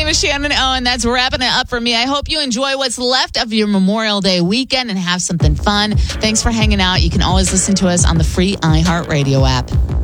is Shannon Owen. That's wrapping it up for me. I hope you enjoy what's left of your Memorial Day weekend and have something fun. Thanks for hanging out. You can always listen to us on the free iHeartRadio app.